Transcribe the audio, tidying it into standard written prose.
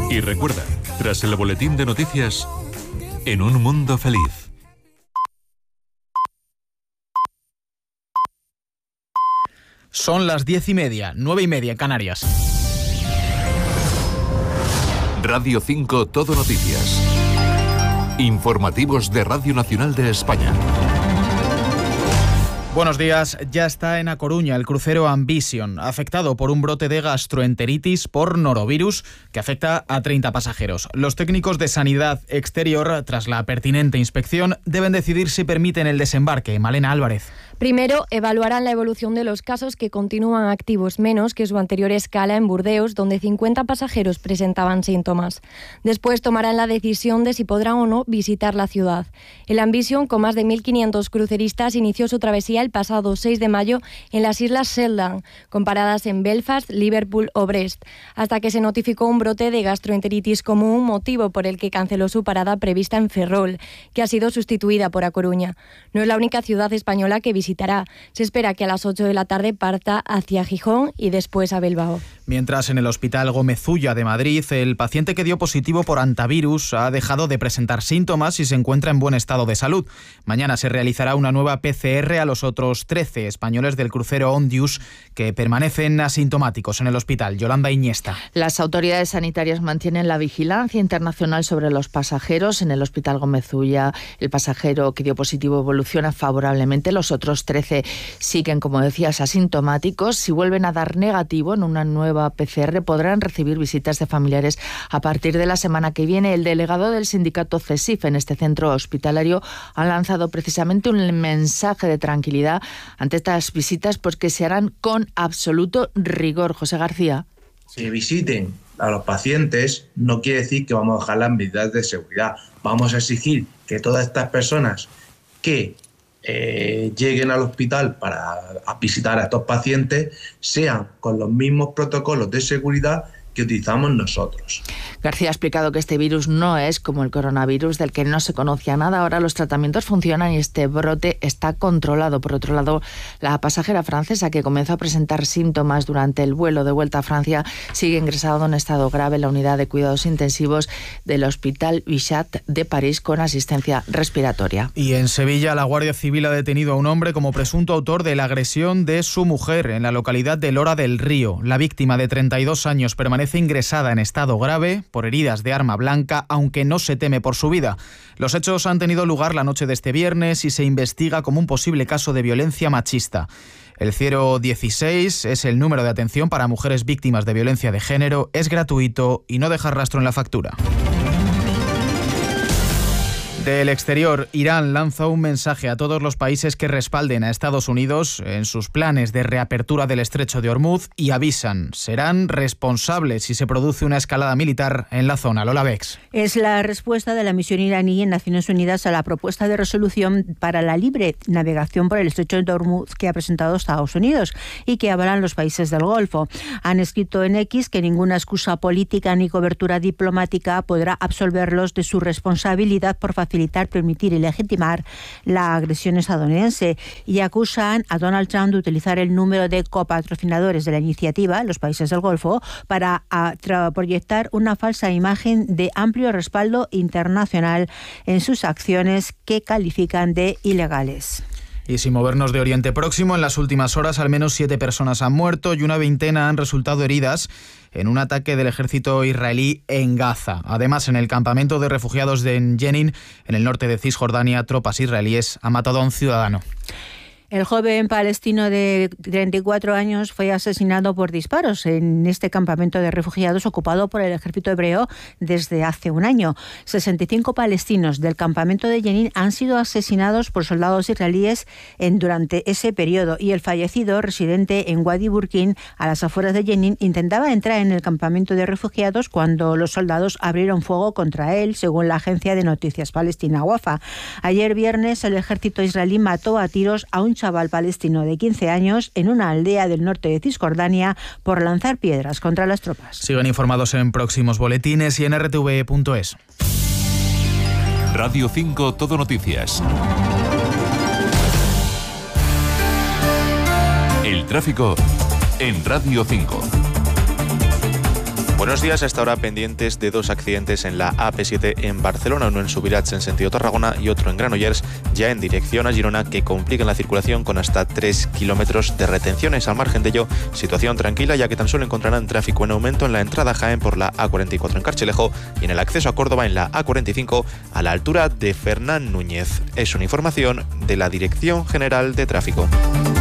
Y recuerda, tras el boletín de noticias, En un mundo feliz. Son las 10:30, 9:30 en Canarias. Radio 5 Todo Noticias. Informativos de Radio Nacional de España. Buenos días. Ya está en A Coruña el crucero Ambition, afectado por un brote de gastroenteritis por norovirus que afecta a 30 pasajeros. Los técnicos de Sanidad Exterior, tras la pertinente inspección, deben decidir si permiten el desembarque. Malena Álvarez. Primero, evaluarán la evolución de los casos que continúan activos, menos que su anterior escala en Burdeos, donde 50 pasajeros presentaban síntomas. Después tomarán la decisión de si podrán o no visitar la ciudad. El Ambition, con más de 1.500 cruceristas, inició su travesía el pasado 6 de mayo en las Islas Shetland, con paradas en Belfast, Liverpool o Brest, hasta que se notificó un brote de gastroenteritis común, motivo por el que canceló su parada prevista en Ferrol, que ha sido sustituida por A Coruña. No es la única ciudad española que visitará. Se espera que a las 8 de la tarde parta hacia Gijón y después a Bilbao. Mientras, en el Hospital Gómez Ulla de Madrid, el paciente que dio positivo por hantavirus ha dejado de presentar síntomas y se encuentra en buen estado de salud. Mañana se realizará una nueva PCR a los otros 13 españoles del crucero Ondius que permanecen asintomáticos en el hospital. Yolanda Iñesta. Las autoridades sanitarias mantienen la vigilancia internacional sobre los pasajeros. En el Hospital Gómez Ulla, el pasajero que dio positivo evoluciona favorablemente. Los otros 13 siguen, como decías, asintomáticos. Si vuelven a dar negativo en una nueva PCR, podrán recibir visitas de familiares a partir de la semana que viene. El delegado del sindicato CESIF en este centro hospitalario ha lanzado precisamente un mensaje de tranquilidad ante estas visitas, pues que se harán con absoluto rigor. José García. Que visiten a los pacientes no quiere decir que vamos a dejar las medidas de seguridad. Vamos a exigir que todas estas personas que lleguen al hospital para visitar a estos pacientes sean con los mismos protocolos de seguridad que utilizamos nosotros. García ha explicado que este virus no es como el coronavirus, del que no se conocía nada. Ahora los tratamientos funcionan y este brote está controlado. Por otro lado, la pasajera francesa que comenzó a presentar síntomas durante el vuelo de vuelta a Francia sigue ingresada en estado grave en la unidad de cuidados intensivos del Hospital Bichat de París con asistencia respiratoria. Y en Sevilla, la Guardia Civil ha detenido a un hombre como presunto autor de la agresión de su mujer en la localidad de Lora del Río. La víctima, de 32 años, permanece ingresada en estado grave por heridas de arma blanca, aunque no se teme por su vida. Los hechos han tenido lugar la noche de este viernes y se investiga como un posible caso de violencia machista. El 016 es el número de atención para mujeres víctimas de violencia de género, es gratuito y no deja rastro en la factura. Del exterior, Irán lanza un mensaje a todos los países que respalden a Estados Unidos en sus planes de reapertura del estrecho de Hormuz y avisan, serán responsables si se produce una escalada militar en la zona. Lola Bex. Es la respuesta de la misión iraní en Naciones Unidas a la propuesta de resolución para la libre navegación por el estrecho de Hormuz que ha presentado Estados Unidos y que avalan los países del Golfo. Han escrito en X que ninguna excusa política ni cobertura diplomática podrá absolverlos de su responsabilidad por facilitar, permitir y legitimar la agresión estadounidense, y acusan a Donald Trump de utilizar el número de copatrocinadores de la iniciativa, los países del Golfo, para proyectar una falsa imagen de amplio respaldo internacional en sus acciones que califican de ilegales. Y sin movernos de Oriente Próximo, en las últimas horas al menos 7 personas han muerto y una veintena han resultado heridas en un ataque del ejército israelí en Gaza. Además, en el campamento de refugiados de Jenin, en el norte de Cisjordania, tropas israelíes han matado a un ciudadano. El joven palestino de 34 años fue asesinado por disparos en este campamento de refugiados ocupado por el ejército hebreo desde hace un año. 65 palestinos del campamento de Jenin han sido asesinados por soldados israelíes durante ese periodo, y el fallecido, residente en Wadi Burkin, a las afueras de Jenin, intentaba entrar en el campamento de refugiados cuando los soldados abrieron fuego contra él, según la agencia de noticias palestina Wafa. Ayer viernes, el ejército israelí mató a tiros a un chaval palestino de 15 años en una aldea del norte de Cisjordania por lanzar piedras contra las tropas. Sigan informados en próximos boletines y en rtv.es. Radio 5 Todo Noticias. El tráfico en Radio 5. Buenos días. Hasta ahora pendientes de 2 accidentes en la AP7 en Barcelona, uno en Subirats en sentido Tarragona y otro en Granollers ya en dirección a Girona, que complican la circulación con hasta 3 kilómetros de retenciones. Al margen de ello, situación tranquila, ya que tan solo encontrarán tráfico en aumento en la entrada a Jaén por la A44 en Carchelejo y en el acceso a Córdoba en la A45 a la altura de Fernán Núñez. Es una información de la Dirección General de Tráfico.